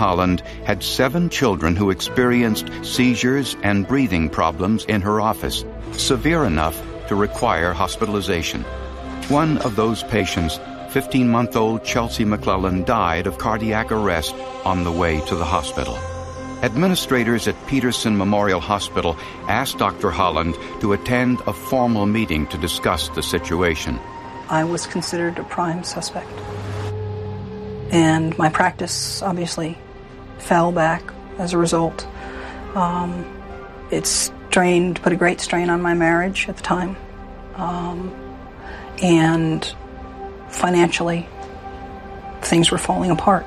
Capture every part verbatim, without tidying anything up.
Holland had seven children who experienced seizures and breathing problems in her office, severe enough to require hospitalization. One of those patients, fifteen-month-old Chelsea McClellan, died of cardiac arrest on the way to the hospital. Administrators at Peterson Memorial Hospital asked Doctor Holland to attend a formal meeting to discuss the situation. I was considered a prime suspect. And my practice obviously fell back as a result. Um, it strained, put a great strain on my marriage at the time. Um, and financially, things were falling apart.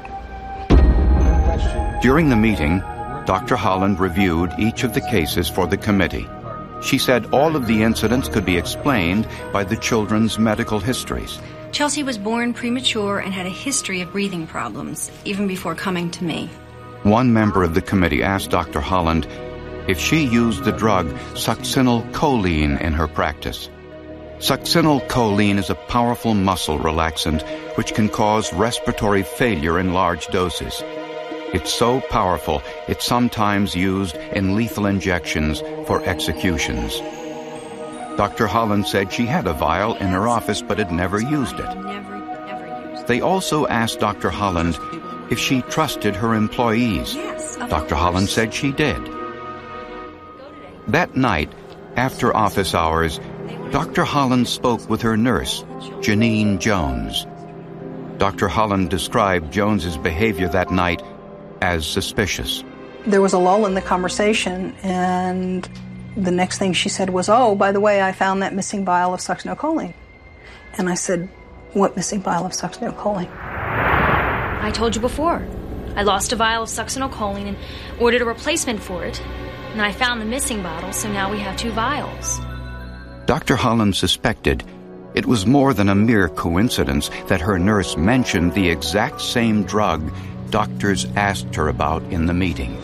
During the meeting, Doctor Holland reviewed each of the cases for the committee. She said all of the incidents could be explained by the children's medical histories. Chelsea was born premature and had a history of breathing problems, even before coming to me. One member of the committee asked Doctor Holland if she used the drug succinylcholine in her practice. Succinylcholine is a powerful muscle relaxant which can cause respiratory failure in large doses. It's so powerful, it's sometimes used in lethal injections for executions. Doctor Holland said she had a vial in her office but had never used it. They also asked Doctor Holland if she trusted her employees. Doctor Holland said she did. That night, after office hours, Doctor Holland spoke with her nurse, Janine Jones. Doctor Holland described Jones's behavior that night as suspicious. There was a lull in the conversation, and the next thing she said was, "Oh, by the way, I found that missing vial of succinylcholine." And I said, "What missing vial of succinylcholine?" I told you before. I lost a vial of succinylcholine and ordered a replacement for it. And I found the missing bottle, so now we have two vials. Doctor Holland suspected it was more than a mere coincidence that her nurse mentioned the exact same drug doctors asked her about in the meeting.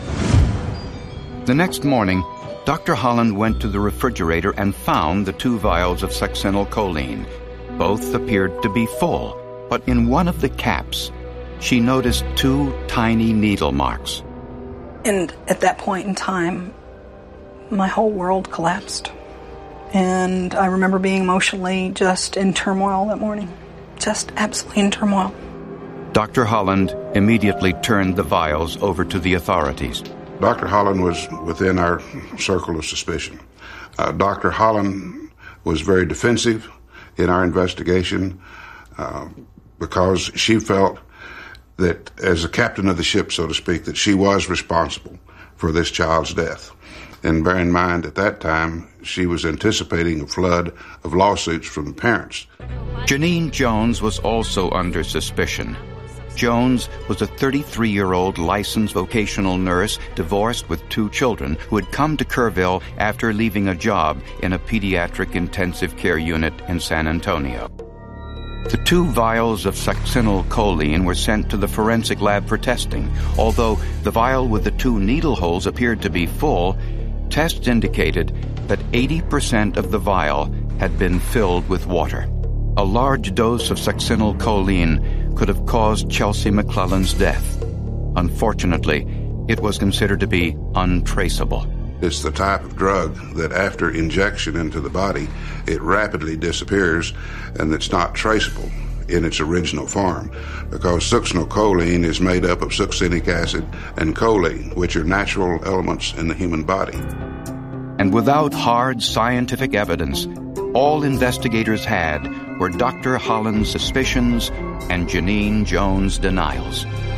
The next morning, Doctor Holland went to the refrigerator and found the two vials of succinylcholine. Both appeared to be full, but in one of the caps, she noticed two tiny needle marks. And at that point in time, my whole world collapsed. And I remember being emotionally just in turmoil that morning. Just absolutely in turmoil. Doctor Holland immediately turned the vials over to the authorities. Doctor Holland was within our circle of suspicion. Uh, Doctor Holland was very defensive in our investigation uh, because she felt that as a captain of the ship, so to speak, that she was responsible for this child's death. And bear in mind, at that time, she was anticipating a flood of lawsuits from the parents. Janine Jones was also under suspicion. Jones was a thirty-three-year-old licensed vocational nurse, divorced with two children, who had come to Kerrville after leaving a job in a pediatric intensive care unit in San Antonio. The two vials of succinylcholine were sent to the forensic lab for testing. Although the vial with the two needle holes appeared to be full, tests indicated that eighty percent of the vial had been filled with water. A large dose of succinylcholine could have caused Chelsea McClellan's death. Unfortunately, it was considered to be untraceable. It's the type of drug that after injection into the body, it rapidly disappears, and it's not traceable in its original form, because succinylcholine is made up of succinic acid and choline, which are natural elements in the human body. And without hard scientific evidence, all investigators had were Doctor Holland's suspicions and Janine Jones' denials.